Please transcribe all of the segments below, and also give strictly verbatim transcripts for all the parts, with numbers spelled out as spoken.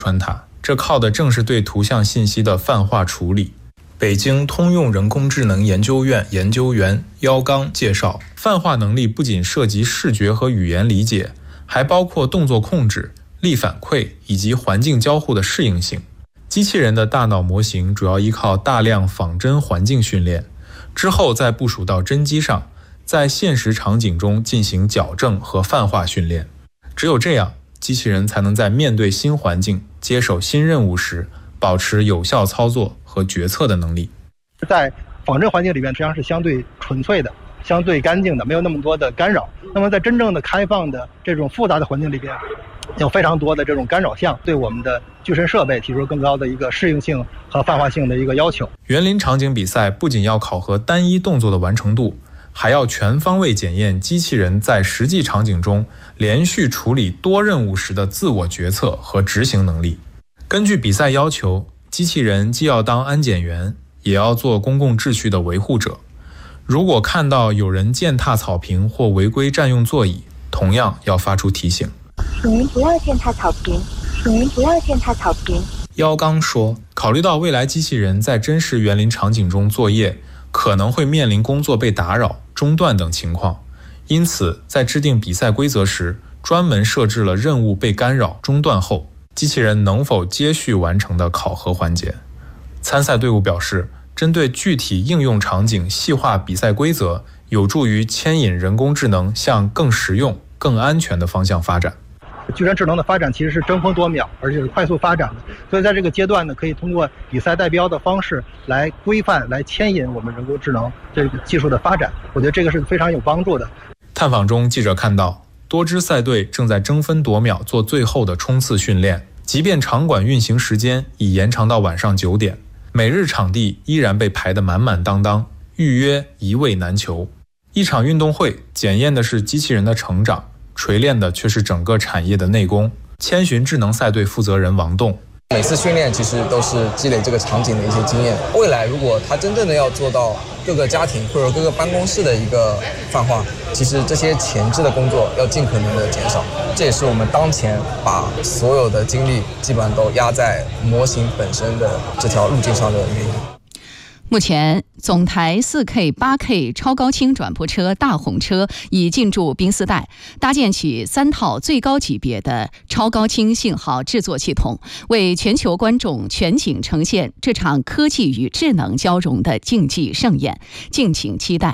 传达，这靠的正是对图像信息的泛化处理。北京通用人工智能研究院研究员姚刚介绍，泛化能力不仅涉及视觉和语言理解，还包括动作控制、力反馈以及环境交互的适应性。机器人的大脑模型主要依靠大量仿真环境训练，之后再部署到真机上，在现实场景中进行矫正和泛化训练。只有这样，机器人才能在面对新环境、接手新任务时，保持有效操作和决策的能力。 在仿真环境里面，实际上是相对纯粹的、相对干净的，没有那么多的干扰。那么在真正的开放的这种复杂的环境里边，有非常多的这种干扰项，对我们的具身设备提出更高的一个适应性和泛化性的一个要求。 园林场景比赛不仅要考核单一动作的完成度，还要全方位检验机器人在实际场景中连续处理多任务时的自我决策和执行能力。根据比赛要求，机器人既要当安检员，也要做公共秩序的维护者。如果看到有人践踏草坪或违规占用座椅，同样要发出提醒。 请您不要践踏草坪，请您不要践踏草坪。 姚刚说，考虑到未来机器人在真实园林场景中作业，可能会面临工作被打扰、中断等情况，因此在制定比赛规则时，专门设置了任务被干扰、中断后，机器人能否接续完成的考核环节。参赛队伍表示，针对具体应用场景细化比赛规则，有助于牵引人工智能向更实用、更安全的方向发展。 具身智能的发展其实是争分夺秒，而且是快速发展的，所以在这个阶段呢，可以通过比赛代标的方式来规范、来牵引我们人工智能这个技术的发展。我觉得这个是非常有帮助的。 探访中，记者看到多支赛队正在争分夺秒做最后的冲刺训练，即便场馆运行时间已延长到晚上九点，每日场地依然被排得满满当当，预约一位难求。一场运动会检验的是机器人的成长，锤炼的却是整个产业的内功。千寻智能赛队负责人王栋， 每次训练其实都是积累这个场景的一些经验。未来如果它真正的要做到各个家庭或者各个办公室的一个泛化，其实这些前置的工作要尽可能的减少。这也是我们当前把所有的精力基本上都压在模型本身的这条路径上的原因。 目前，总台 四 K、八 K 超高清转播车大红车已进驻宾斯代，搭建起三套最高级别的超高清信号制作系统，为全球观众全景呈现这场科技与智能交融的竞技盛宴，敬请期待。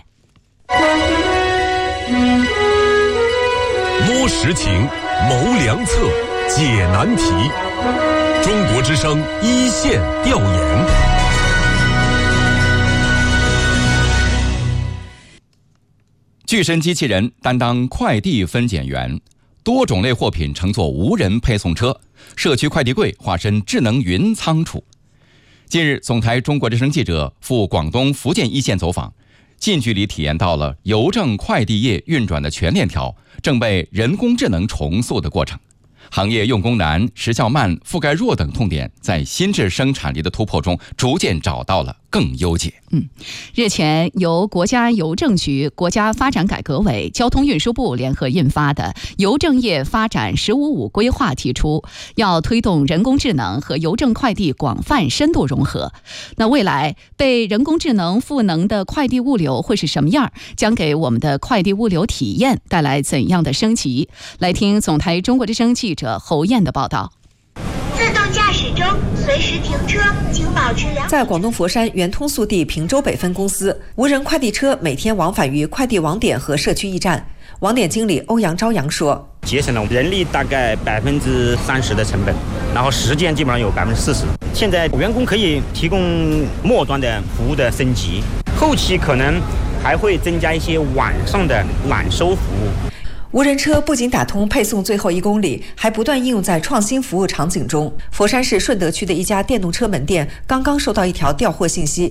摸实情，谋良策，解难题。中国之声一线调研。 巨身机器人担当快递分拣员，多种类货品乘坐无人配送车，社区快递柜化身智能云仓储。近日，总台中国之声记者赴广东、福建一线走访，近距离体验到了邮政快递业运转的全链条正被人工智能重塑的过程。行业用工难、时效慢、覆盖弱等痛点，在新质生产力的突破中，逐渐找到了更优解。 嗯，日前由国家邮政局、国家发展改革委、交通运输部联合印发的《邮政业发展“十五五”规划》提出，要推动人工智能和邮政快递广泛深度融合。那未来被人工智能赋能的快递物流会是什么样？将给我们的快递物流体验带来怎样的升级？来听总台中国之声记者侯燕的报道。 自动驾驶中，随时停车，请保持良好。 在广东佛山原通速递平洲北分公司，无人快递车每天往返于快递网点和社区驿站。网点经理欧阳朝阳说：“ 节省了人力大概百分之三十的成本，然后时间基本上有百分之四十。现在员工可以提供末端的服务的升级，后期可能还会增加一些晚上的揽收服务。” 无人车不仅打通配送最后一公里，还不断应用在创新服务场景中。佛山市顺德区的一家电动车门店刚刚收到一条调货信息，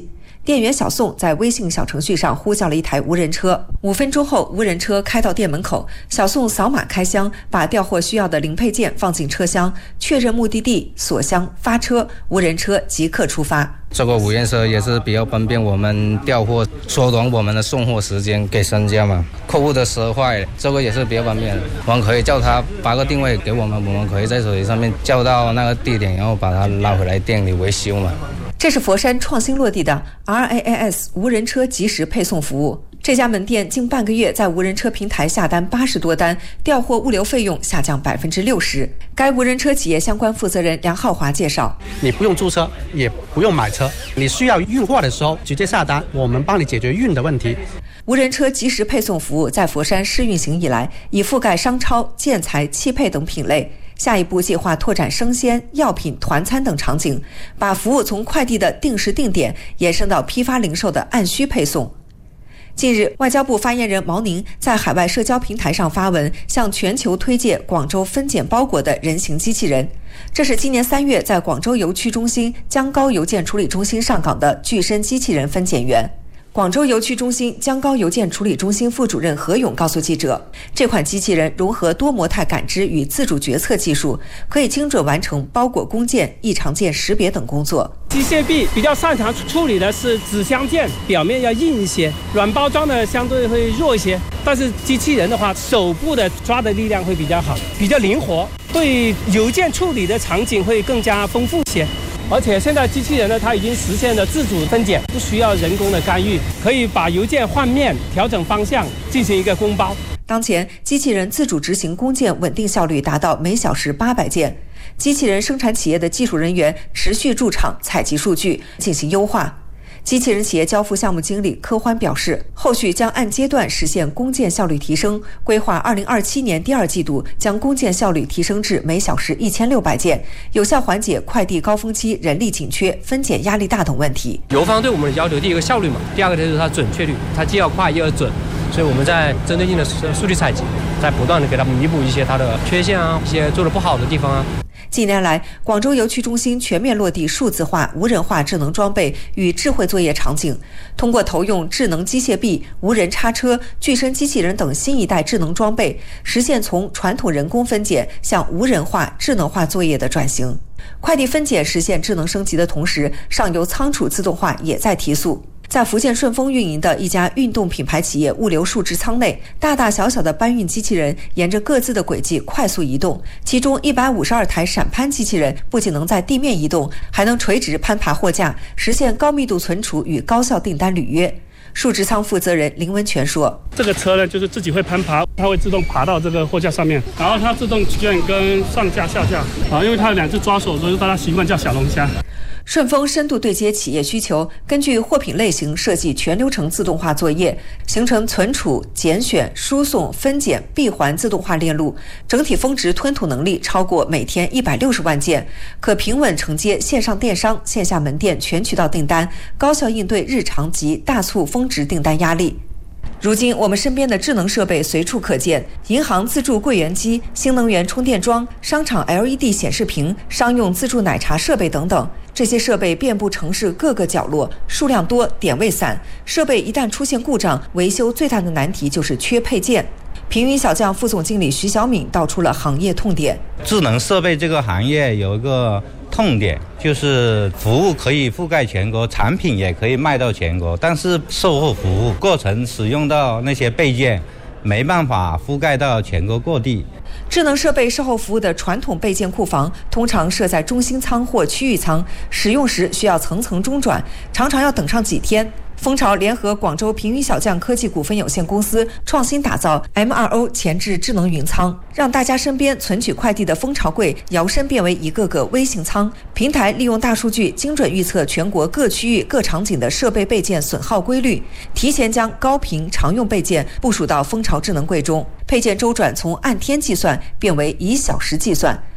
店员小宋在微信小程序上呼叫了一台无人车，五分钟后，无人车开到店门口，小宋扫码开箱，把调货需要的零配件放进车厢，确认目的地，锁箱发车，无人车即刻出发。 这个无人车也是比较方便我们调货，缩短我们的送货时间给商家嘛。客户的车坏了，这个也是比较方便的，我们可以叫他发个定位给我们，我们可以在手机上面叫到那个地点，然后把它拉回来店里维修嘛。 这是佛山创新落地的 R A A S 无人车即时配送服务。这家门店近半个月在无人车平台下单八十多单，调货物流费用下降百分之六十。该无人车企业相关负责人梁浩华介绍： 你不用租车，也不用买车，你需要运货的时候直接下单，我们帮你解决运的问题。 无人车即时配送服务在佛山试运行以来，已覆盖商超、建材、汽配等品类。下一步计划拓展生鲜、药品、团餐等场景，把服务从快递的定时定点延伸到批发零售的按需配送。近日，外交部发言人毛宁在海外社交平台上发文，向全球推介广州分拣包裹的人形机器人。这是今年三月在广州邮区中心江高邮件处理中心上岗的具身机器人分拣员。广州邮区中心江高邮件处理中心副主任何勇告诉记者，这款机器人融合多模态感知与自主决策技术，可以精准完成包裹工件、异常件识别等工作。 机械臂比较擅长处理的是纸箱件，表面要硬一些，软包装的相对会弱一些。但是机器人的话，手部的抓的力量会比较好，比较灵活，对邮件处理的场景会更加丰富些。而且现在机器人呢，它已经实现了自主分拣，不需要人工的干预，可以把邮件换面、调整方向，进行一个工包。 当前，机器人自主执行工件稳定效率达到每小时八百件。机器人生产企业的技术人员持续驻场采集数据，进行优化。机器人企业交付项目经理柯欢表示，后续将按阶段实现工件效率提升，规划二零二七年第二季度将工件效率提升至每小时一千六百件，有效缓解快递高峰期人力紧缺、分拣压力大等问题。 邮方对我们的要求，第一个效率嘛，第二个就是它准确率，它既要快又要准，所以我们在针对性的数据采集，在不断的给它弥补一些它的缺陷啊，一些做得不好的地方啊。 近年来，广州邮区中心全面落地数字化、无人化智能装备与智慧作业场景，通过投用智能机械臂、无人叉车、具身机器人等新一代智能装备，实现从传统人工分拣向无人化、智能化作业的转型。快递分拣实现智能升级的同时，上游仓储自动化也在提速。在福建顺丰运营的一家运动品牌企业物流数值仓内，大大小小的搬运机器人沿着各自的轨迹快速移动，其中一百五十二台闪攀机器人不仅能在地面移动，还能垂直攀爬货架，实现高密度存储与高效订单履约。数值仓负责人林文全说：“ 这个车呢，就是自己会攀爬，它会自动爬到这个货架上面，然后它自动卷跟上架下架啊，因为它有两只抓手，所以大家习惯叫小龙虾。” 顺丰深度对接企业需求，根据货品类型设计全流程自动化作业，形成存储、拣选、输送、分拣、闭环自动化链路，整体峰值吞吐能力超过每天一百六十万件，可平稳承接线上电商、线下门店全渠道订单，高效应对日常及大促峰值订单压力。如今，我们身边的智能设备随处可见，银行自助柜员机、新能源充电桩、商场 L E D 显示屏、商用自助奶茶设备等等。这些设备遍布城市各个角落，数量多，点位散。设备一旦出现故障，维修最大的难题就是缺配件。平云小将副总经理徐小敏道出了行业痛点。 智能设备这个行业有一个痛点，就是服务可以覆盖全国，产品也可以卖到全国，但是售后服务过程使用到那些备件没办法覆盖到全国各地。 智能设备售后服务的传统备件库房通常设在中心仓或区域仓，使用时需要层层中转，常常要等上几天。蜂巢联合广州平云小将科技股份有限公司创新打造 M 二 O 前置智能云仓，让大家身边存取快递的蜂巢柜摇身变为一个个微型仓。平台利用大数据精准预测全国各区域各场景的设备备件损耗规律，提前将高频常用备件部署到蜂巢智能柜中，配件周转从按天计算变为以小时计算。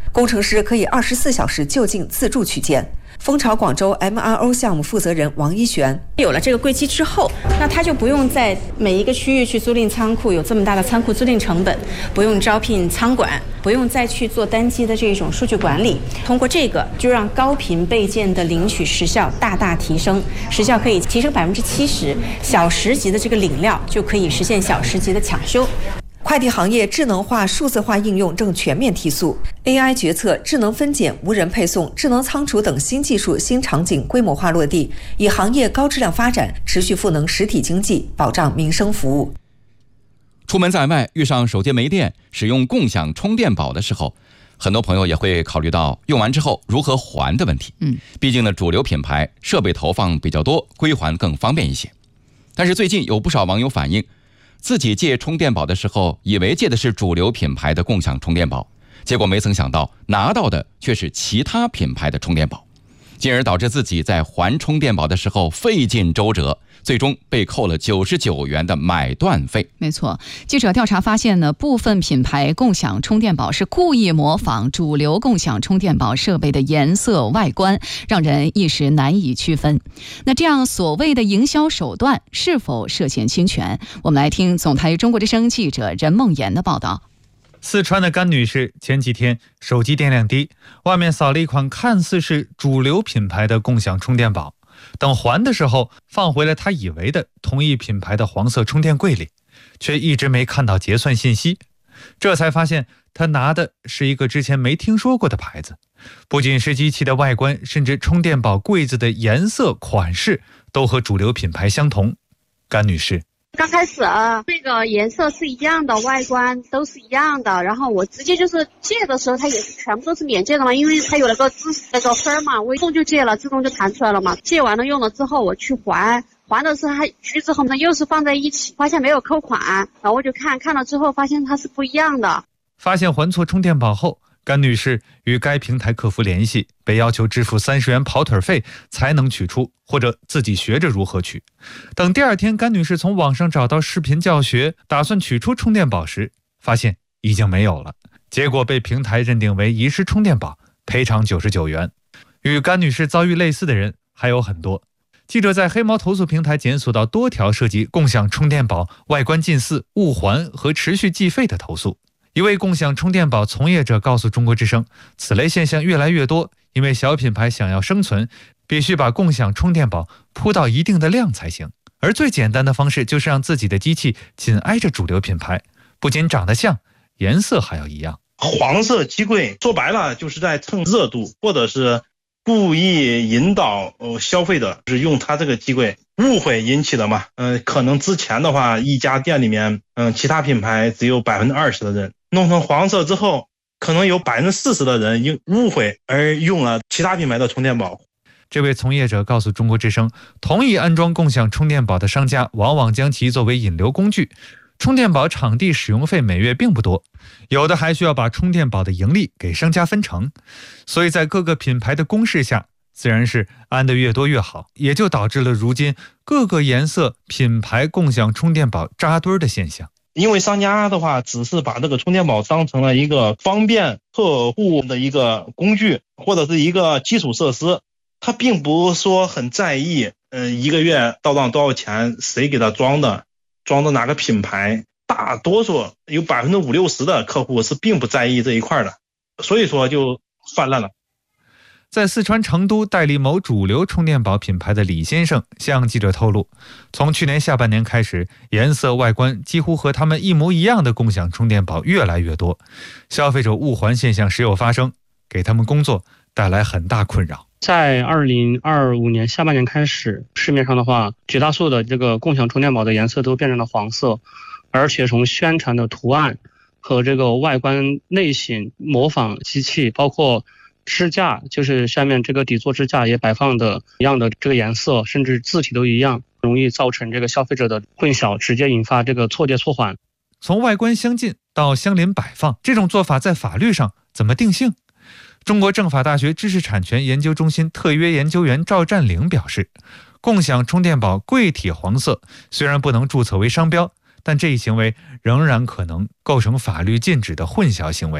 工程师可以二十四小时就近自助取件。蜂巢广州 M R O 项目负责人王一璇， 有了这个柜机之后，那他就不用在每一个区域去租赁仓库，有这么大的仓库租赁成本，不用招聘仓管，不用再去做单机的这种数据管理。通过这个，就让高频备件的领取时效大大提升，时效可以提升百分之七十，小时级的这个领料就可以实现小时级的抢修。 快递行业智能化、数字化应用正全面提速 ，A I 决策、智能分拣、无人配送、智能仓储等新技术、新场景规模化落地，以行业高质量发展持续赋能实体经济，保障民生服务。 出门在外遇上手机没电，使用共享充电宝的时候，很多朋友也会考虑到用完之后如何还的问题。 嗯， 毕竟呢，主流品牌设备投放比较多，归还更方便一些。但是最近有不少网友反映，自己借充电宝的时候，以为借的是主流品牌的共享充电宝，结果没曾想到拿到的却是其他品牌的充电宝，进而导致自己在还充电宝的时候费尽周折，最终被扣了九十九元的买断费。 没错，记者调查发现呢，部分品牌共享充电宝是故意模仿主流共享充电宝设备的颜色外观，让人一时难以区分。那这样所谓的营销手段是否涉嫌侵权？我们来听总台中国之声记者任梦妍的报道。 四川的甘女士前几天手机电量低，外面扫了一款看似是主流品牌的共享充电宝，等还的时候放回了她以为的同一品牌的黄色充电柜里，却一直没看到结算信息。这才发现她拿的是一个之前没听说过的牌子，不仅是机器的外观，甚至充电宝柜子的颜色款式都和主流品牌相同。甘女士， 刚开始啊，那个颜色是一样的，外观都是一样的，然后我直接就是借的时候，它也是全部都是免借的嘛，因为它有那个自那个分嘛，我一动就借了，自动就弹出来了嘛。借完了用了之后，我去还，还的时候它去之后呢，又是放在一起，发现没有扣款，然后我就看看了之后，发现它是不一样的。 发现还错充电宝后，甘女士与该平台客服联系，被要求支付三十元跑腿费才能取出，或者自己学着如何取。等第二天，甘女士从网上找到视频教学，打算取出充电宝时，发现已经没有了，结果被平台认定为遗失充电宝，赔偿九十九元。与甘女士遭遇类似的人还有很多。记者在黑猫投诉平台检索到多条涉及共享充电宝外观近似、误还和持续计费的投诉。一位共享充电宝从业者告诉中国之声，此类现象越来越多，因为小品牌想要生存，必须把共享充电宝铺到一定的量才行，而最简单的方式就是让自己的机器紧挨着主流品牌，不仅长得像，颜色还要一样。 黄色机柜说白了就是在蹭热度，或者是故意引导消费者是用它这个机柜，误会引起的嘛。嗯、呃，可能之前的话，一家店里面，嗯、呃，其他品牌只有百分之二十的人弄成黄色之后，可能有百分之四十的人因误会而用了其他品牌的充电宝。 这位从业者告诉中国之声，同意安装共享充电宝的商家往往将其作为引流工具。充电宝场地使用费每月并不多，有的还需要把充电宝的盈利给商家分成，所以在各个品牌的攻势下，自然是安得越多越好，也就导致了如今各个颜色品牌共享充电宝扎堆的现象。 因为商家的话只是把这个充电宝当成了一个方便客户的一个工具，或者是一个基础设施，他并不说很在意嗯，一个月到账多少钱，谁给他装的，装的哪个品牌，大多数有百分之五六十的客户是并不在意这一块的，所以说就泛滥了。 在四川成都代理某主流充电宝品牌的李先生向记者透露，从去年下半年开始，颜色外观几乎和他们一模一样的共享充电宝越来越多，消费者误还现象时有发生，给他们工作带来很大困扰。 在二零二五年下半年开始，市面上的话，绝大多数的这个共享充电宝的颜色都变成了黄色，而且从宣传的图案和这个外观类型模仿机器，包括支架，就是下面这个底座支架也摆放的一样的这个颜色，甚至字体都一样，容易造成这个消费者的混淆，直接引发这个错借错还。 从外观相近到相邻摆放，这种做法在法律上怎么定性？中国政法大学知识产权研究中心特约研究员赵占领表示，共享充电宝柜体黄色虽然不能注册为商标，但这一行为仍然可能构成法律禁止的混淆行为。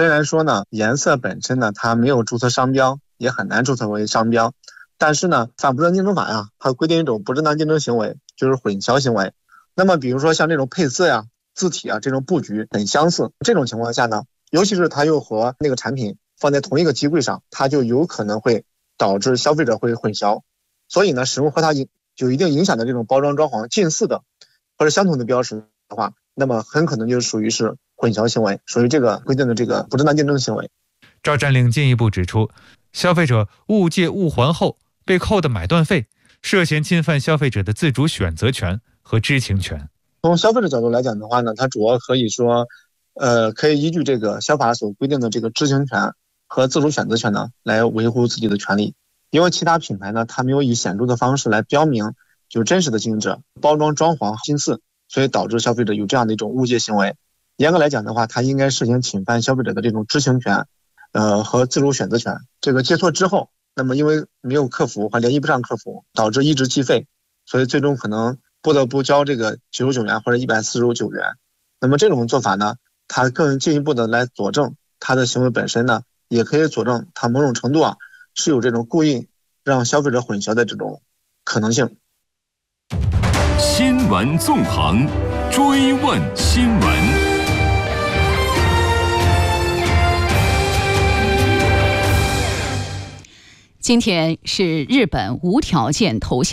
虽然说呢，颜色本身呢，它没有注册商标，也很难注册为商标，但是呢，反不正当竞争法呀，它规定一种不正当竞争行为，就是混淆行为。那么比如说像这种配色呀、字体啊这种布局很相似，这种情况下呢，尤其是它又和那个产品放在同一个机柜上，它就有可能会导致消费者会混淆。所以呢，使用和它有一定影响的这种包装装潢近似的或者相同的标识的话，那么很可能就属于是混淆行为，属于这个规定的这个不正当竞争行为。 赵占领进一步指出，消费者误借误还后被扣的买断费，涉嫌侵犯消费者的自主选择权和知情权。 从消费者角度来讲的话呢，它主要可以说，呃，可以依据这个消法所规定的这个知情权和自主选择权呢，来维护自己的权利。因为其他品牌呢，它没有以显著的方式来标明就真实的经营者，包装装潢近似，所以导致消费者有这样的一种误借行为。严格来讲的话，它应该涉嫌侵犯消费者的这种知情权，呃和自主选择权。这个借错之后，那么因为没有客服或联系不上客服，导致一直计费，所以最终可能不得不交这个九十九元或者一百四十九元。那么这种做法呢，它更进一步的来佐证它的行为本身呢，也可以佐证它某种程度啊是有这种故意让消费者混淆的这种可能性。 新闻纵横，追问新闻。 今天是日本无条件投降